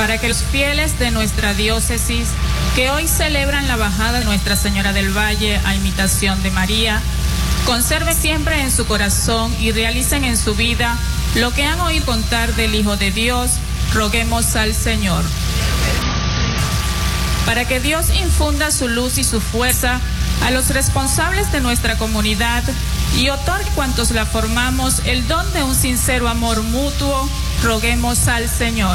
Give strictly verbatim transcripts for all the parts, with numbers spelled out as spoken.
para que los fieles de nuestra diócesis, que hoy celebran la bajada de Nuestra Señora del Valle a imitación de María, conserven siempre en su corazón y realicen en su vida lo que han oído contar del Hijo de Dios. Roguemos al Señor. Para que Dios infunda su luz y su fuerza a los responsables de nuestra comunidad y otorgue a cuantos la formamos el don de un sincero amor mutuo, roguemos al Señor.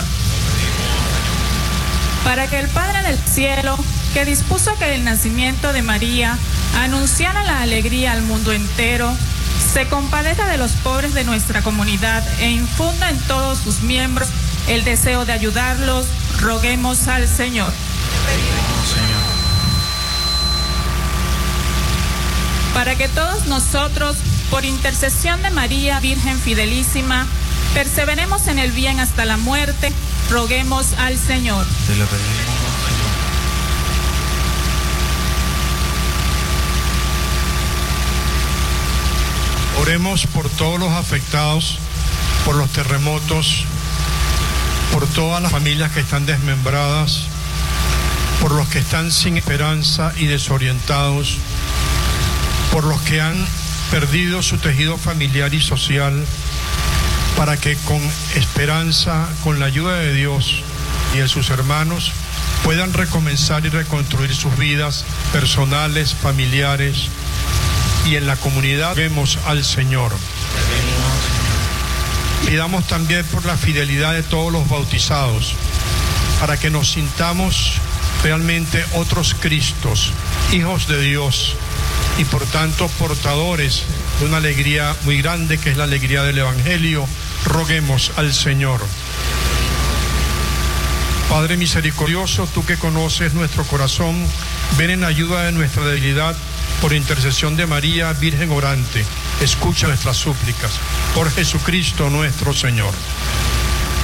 Para que el Padre del Cielo, que dispuso que el nacimiento de María anunciara la alegría al mundo entero, se compadezca de los pobres de nuestra comunidad e infunda en todos sus miembros el deseo de ayudarlos, roguemos al Señor. Para que todos nosotros, por intercesión de María, Virgen Fidelísima, perseveremos en el bien hasta la muerte, roguemos al Señor. Te lo pedimos, Señor. Oremos por todos los afectados por los terremotos, por todas las familias que están desmembradas, por los que están sin esperanza y desorientados, por los que han perdido su tejido familiar y social, para que con esperanza, con la ayuda de Dios y de sus hermanos, puedan recomenzar y reconstruir sus vidas personales, familiares y en la comunidad. Vemos al Señor. Pidamos también por la fidelidad de todos los bautizados, para que nos sintamos realmente otros Cristos, hijos de Dios, y por tanto portadores de una alegría muy grande que es la alegría del Evangelio. Roguemos al Señor. Padre misericordioso, tú que conoces nuestro corazón, ven en ayuda de nuestra debilidad, por intercesión de María, Virgen orante, escucha nuestras súplicas. Por Jesucristo nuestro Señor.